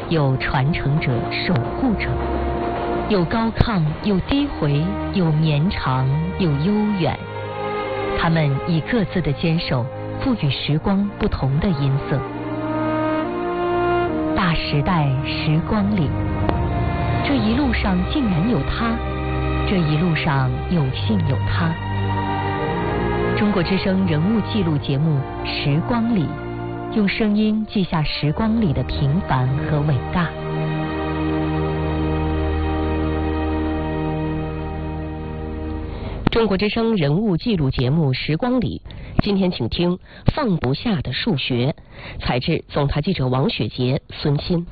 有传承者、守护者，有高亢，有低回，有绵长，有悠远。他们以各自的坚守，赋予时光不同的音色。大时代时光里，这一路上竟然有他，这一路上有幸有他。中国之声人物记录节目《时光里》，用声音记下时光里的平凡和伟大。 中国之声人物记录节目《时光里》，今天请听《放不下的数学》，采制总台记者王雪洁、孙鑫。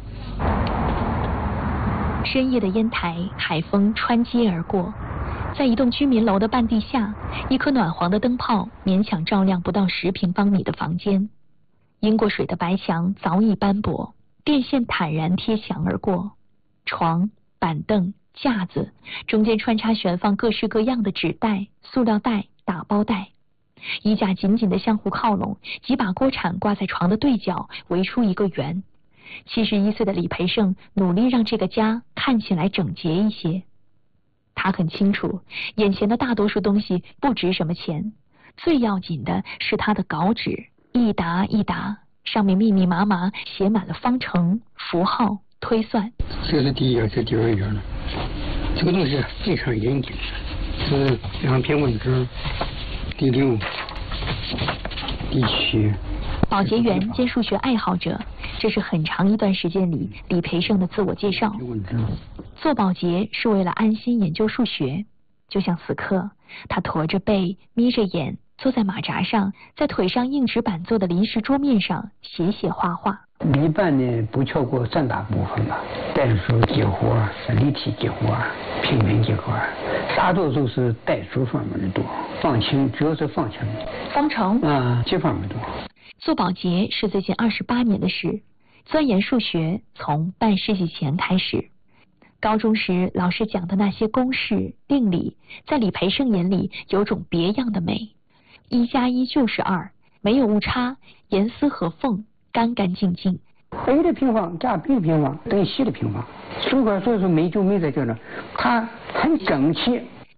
深夜的烟台，海风穿街而过，在一栋居民楼的半地下，一颗暖黄的灯泡勉强照亮不到10平方米的房间。阴过水的白墙早已斑驳，电线坦然贴墙而过，床、板凳、架子中间穿插悬放各式各样的纸袋、塑料袋、打包袋，衣架紧紧地相互靠拢，几把锅铲挂在床的对角，围出一个圆。71岁的李培盛努力让这个家看起来整洁一些。他很清楚，眼前的大多数东西不值什么钱，最要紧的是他的稿纸，一沓一沓，上面密密麻麻写满了方程、符号、推算。 这是第一页，这第2页了。这个东西非常严谨，是2篇文章，第6、第7。 保洁员兼数学爱好者，这是很长一段时间里李培盛的自我介绍。做保洁是为了安心研究数学，就像此刻，他驼着背，眯着眼，坐在马扎上，在腿上硬纸板做的临时桌面上写写画画。 一般呢不超过3大部分吧，代数几何、立体几何、平面几何，大多数是代数方面的多，方程主要是方程。 方程这方面多。 做保洁是最近28年的事，钻研数学从半世纪前开始。高中时老师讲的那些公式、定理，在李培盛眼里有种别样的美。1+1就是2，没有误差，严丝合缝，干干净净。 A 的平方加 B 的平方等于C的平方，数学所以说美就美在这呢，它很整齐。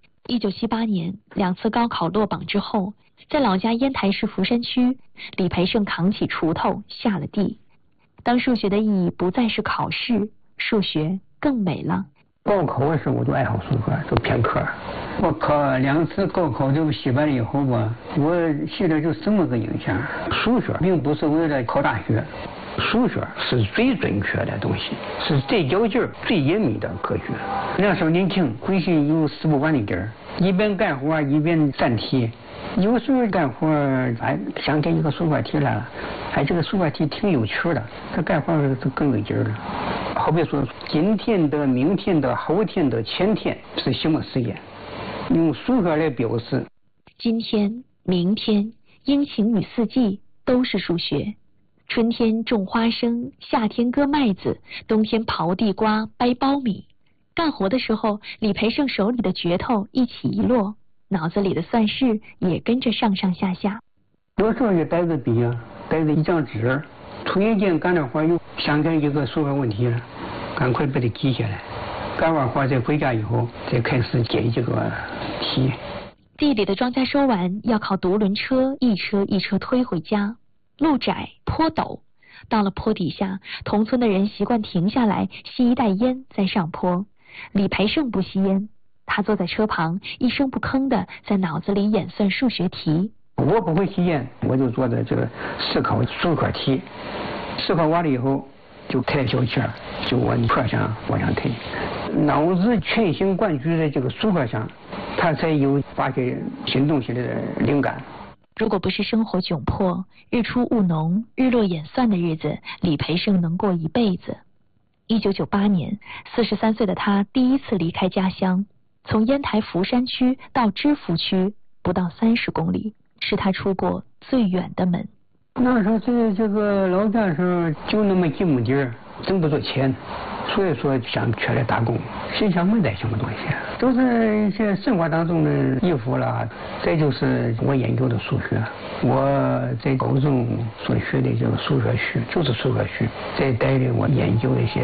1978年2次高考落榜之后，在老家烟台市福山区，李培盛扛起锄头下了地。当数学的意义不再是考试，数学更美了。 高考的时候我就爱好数学，就偏科。我考2次高考就失败了以后吧，我现在就这么个印象：数学并不是为了考大学，数学是最准确的东西，是最较劲儿、最严密的科学。那时候年轻，回去有4不完的劲儿，一边干活一边算题。有时候干活想起一个数学题来了，这个数学题挺有趣的，他干活就更有劲儿了。好比说今天的、明天的、后天的、前天是什么时间，用数学来表示。 今天、明天、阴晴与四季都是数学。春天种花生，夏天割麦子，冬天刨地瓜、掰苞米。干活的时候，李培盛手里的镢头一起一落，脑子里的算式也跟着上上下下。 有时候就带着笔，带着一张纸，突然间干着活又想起一个数学问题了，赶快把它记下来。干完活再回家以后，再开始解这个题。 地里的庄稼收完，要靠独轮车一车一车推回家。路窄坡陡，到了坡底下，同村的人习惯停下来吸一袋烟再上坡。李培盛不吸烟，他坐在车旁，一声不吭的在脑子里演算数学题。 我不会吸烟，我就坐在这个思考数学题，思考完了以后就开小车，就往坡上往上推，脑子全神贯注在这个数学上，他才有发现新东西的灵感。 如果不是生活窘迫，日出务农，日落演算的日子，李培盛能过一辈子。1998年，43岁的他第一次离开家乡，从烟台福山区到芝罘区，不到30公里，是他出过最远的门。 那时候在这个老家的时候，就那么几亩地儿，挣不着钱，所以说想出来打工，身上没带什么东西，都是一些生活当中的衣服啦。再就是我研究的数学，我在高中所学的这个数学系，就是数学系，再带领我研究一些